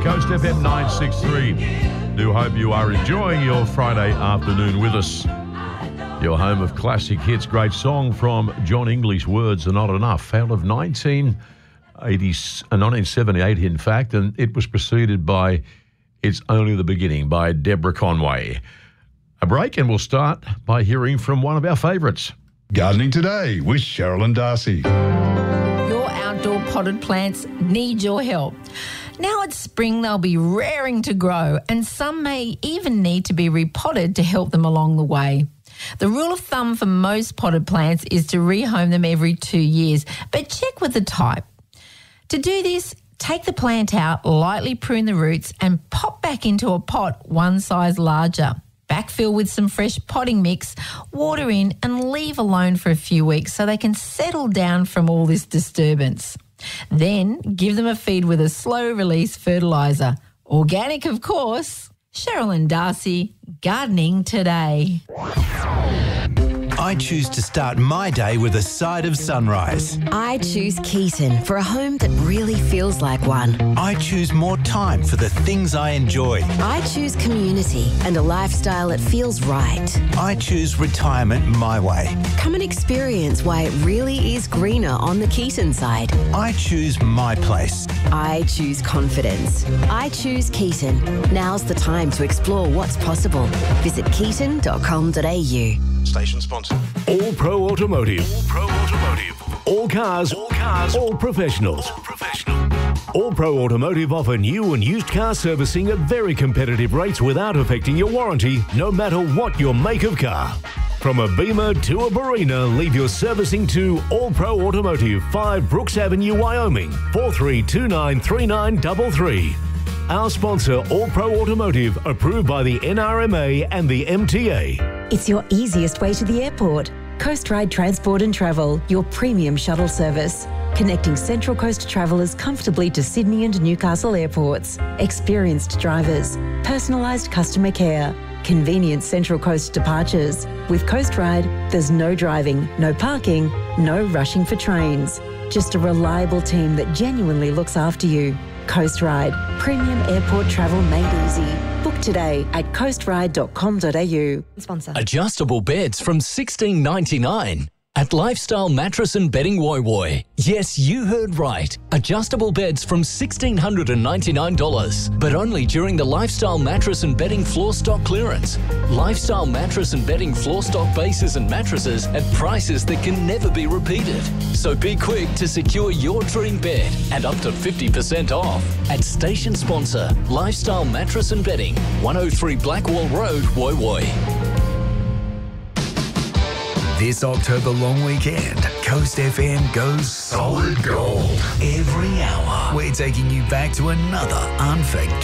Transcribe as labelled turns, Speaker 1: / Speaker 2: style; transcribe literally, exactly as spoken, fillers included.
Speaker 1: Coast F M nine sixty-three. Do hope you are enjoying your Friday afternoon with us. Your home of classic hits. Great song from John English, Words Are Not Enough, out of nineteen eighty, uh, nineteen seventy-eight, in fact, and it was preceded by It's Only the Beginning by Deborah Conway. A break, and we'll start by hearing from one of our favourites.
Speaker 2: Gardening Today with Cheryl and Darcy.
Speaker 3: Your outdoor potted plants need your help. Now it's spring, they'll be raring to grow, and some may even need to be repotted to help them along the way. The rule of thumb for most potted plants is to rehome them every two years, but check with the type. To do this, take the plant out, lightly prune the roots, and pop back into a pot one size larger. Backfill with some fresh potting mix, water in, and leave alone for a few weeks so they can settle down from all this disturbance. Then give them a feed with a slow-release fertiliser. Organic, of course. Cheryl and Darcy, Gardening Today.
Speaker 4: I choose to start my day with a side of sunrise.
Speaker 5: I choose Keaton for a home that really feels like one.
Speaker 4: I choose more time for the things I enjoy.
Speaker 5: I choose community and a lifestyle that feels right.
Speaker 4: I choose retirement my way.
Speaker 5: Come and experience why it really is greener on the Keaton side.
Speaker 4: I choose my place.
Speaker 5: I choose confidence. I choose Keaton. Now's the time to explore what's possible. Visit keaton dot com dot a u.
Speaker 6: Station sponsor.
Speaker 7: All Pro Automotive.
Speaker 6: All Pro Automotive.
Speaker 7: All cars.
Speaker 6: All cars.
Speaker 7: All professionals.
Speaker 6: All professional.
Speaker 7: All Pro Automotive offer new and used car servicing at very competitive rates without affecting your warranty, no matter what your make of car. From a Beamer to a Barina, leave your servicing to All Pro Automotive, five Brooks Avenue, Wyoming, four three two nine three nine three three. Our sponsor, All Pro Automotive, approved by the N R M A and the M T A.
Speaker 8: It's your easiest way to the airport. Coast Ride Transport and Travel, your premium shuttle service. Connecting Central Coast travellers comfortably to Sydney and Newcastle airports. Experienced drivers. Personalised customer care. Convenient Central Coast departures. With Coast Ride, there's no driving, no parking, no rushing for trains. Just a reliable team that genuinely looks after you. Coast Ride, premium airport travel made easy. Book today at coast ride dot com dot a u. Sponsor.
Speaker 9: Adjustable beds from sixteen ninety-nine at Lifestyle Mattress and Bedding Woy Woy. Yes, you heard right. Adjustable beds from one thousand six hundred ninety-nine dollars, but only during the Lifestyle Mattress and Bedding floor stock clearance. Lifestyle Mattress and Bedding floor stock bases and mattresses at prices that can never be repeated. So be quick to secure your dream bed and up to fifty percent off at station sponsor Lifestyle Mattress and Bedding, one oh three Blackwall Road, Woy Woy.
Speaker 10: This October long weekend, Coast F M goes solid gold. Every hour, we're taking you back to another unforgettable